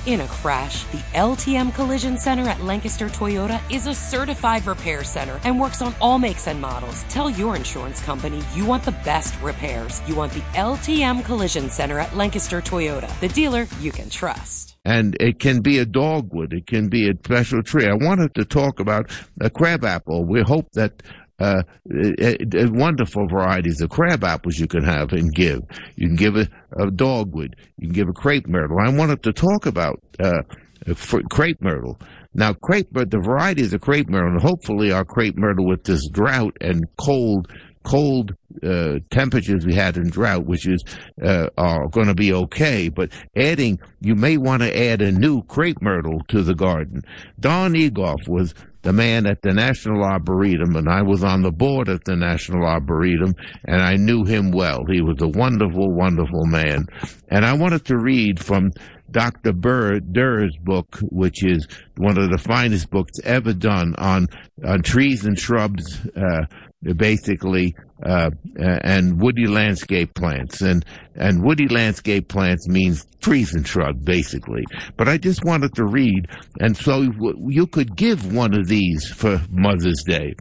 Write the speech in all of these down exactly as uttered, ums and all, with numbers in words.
In a crash, the L T M Collision Center at Lancaster Toyota is a certified repair center and works on all makes and models. Tell your insurance company you want the best repairs. You want the L T M Collision Center at Lancaster Toyota, the dealer you can trust. And it can be a dogwood. It can be a special tree. I wanted to talk about a crabapple. We hope that uh, it, it, wonderful varieties of crab apples you can have and give. You can give a, a dogwood. You can give a crepe myrtle. I wanted to talk about uh, crepe myrtle. Now, crepe, the varieties of crepe myrtle, and hopefully our crepe myrtle with this drought and cold cold uh, temperatures we had in drought, which is uh, are going to be okay. But adding, you may want to add a new crepe myrtle to the garden. Don Egoff was the man at the National Arboretum, and I was on the board at the National Arboretum, and I knew him well. He was a wonderful, wonderful man. And I wanted to read from Doctor Burr Durr's book, which is one of the finest books ever done on, on trees and shrubs, uh, basically, uh, and woody landscape plants. And, and woody landscape plants means trees and shrubs, basically. But I just wanted to read, and so you could give one of these for Mother's Day.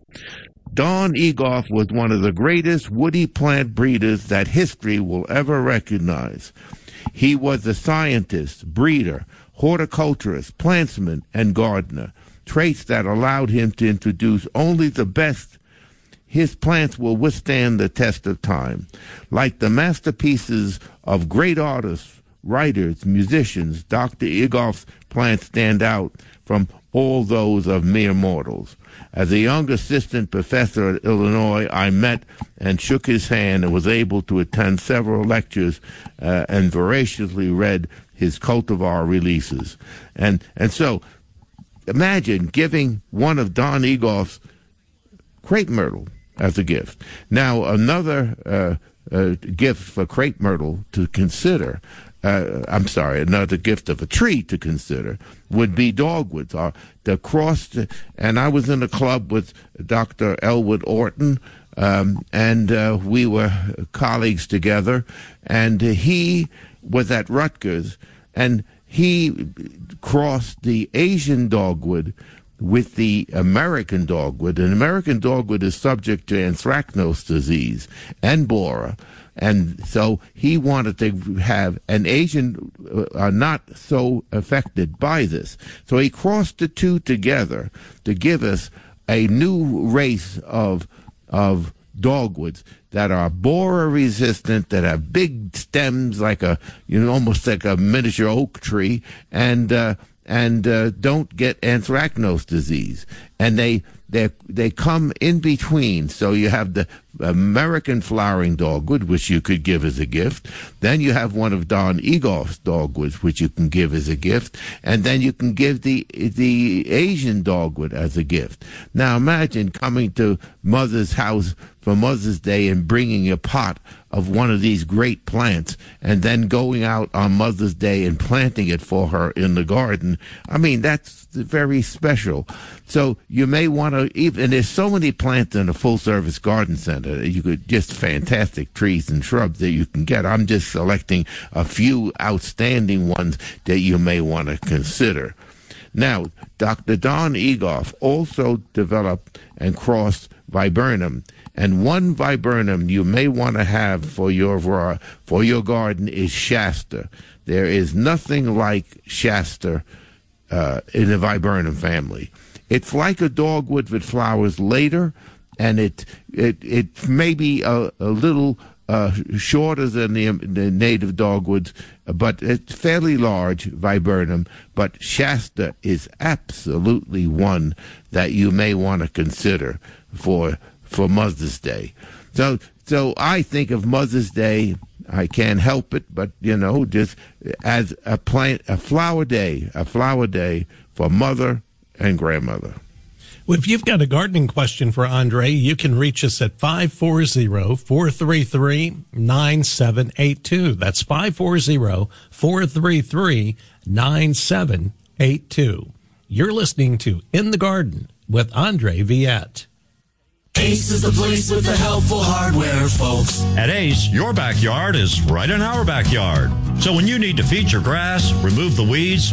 Don Egoff was one of the greatest woody plant breeders that history will ever recognize. He was a scientist, breeder, horticulturist, plantsman, and gardener, traits that allowed him to introduce only the best. His plants will withstand the test of time. Like the masterpieces of great artists, writers, musicians, Doctor Egoff's plants stand out from all those of mere mortals. As a young assistant professor at Illinois, I met and shook his hand and was able to attend several lectures uh, and voraciously read his cultivar releases. And and so imagine giving one of Don Egoff's crepe myrtle as a gift. Now, another uh, uh, gift for crepe myrtle to consider, uh, I'm sorry, another gift of a tree to consider would be dogwoods. Or the cross, and I was in a club with Doctor Elwood Orton, um, and uh, we were colleagues together, and he was at Rutgers, and he crossed the Asian dogwood with the American dogwood. And American dogwood is subject to anthracnose disease and borer. And so he wanted to have an Asian uh, not so affected by this. So he crossed the two together to give us a new race of of dogwoods that are borer resistant, that have big stems like a, you know, almost like a miniature oak tree, and uh, and uh, don't get anthracnose disease. And they they they come in between. So you have the American flowering dogwood, which you could give as a gift. Then you have one of Don Egoff's dogwoods, which you can give as a gift. And then you can give the the Asian dogwood as a gift. Now imagine coming to Mother's house for Mother's Day and bringing a pot of one of these great plants and then going out on Mother's Day and planting it for her in the garden. I mean, that's very special. So you may want to, even, and there's so many plants in a full-service garden center. You could just fantastic trees and shrubs that you can get. I'm just selecting a few outstanding ones that you may want to consider. Now, Doctor Don Egoff also developed and crossed viburnum, and one viburnum you may want to have for your for your garden is Shasta. There is nothing like Shasta uh, in the viburnum family. It's like a dogwood that flowers later, and it it it may be a, a little uh, shorter than the, the native dogwoods, but it's fairly large viburnum. But Shasta is absolutely one that you may want to consider for for Mother's Day. So so I think of Mother's Day, I can't help it, but you know, just as a plant, a flower day, a flower day for mother and grandmother. Well, if you've got a gardening question for Andre, you can reach us at five four zero, four three three, nine seven eight two. That's five four zero, four three three, nine seven eight two. You're listening to In the Garden with Andre Viette. Ace is the place with the helpful hardware, folks. At Ace, your backyard is right in our backyard. So when you need to feed your grass, remove the weeds,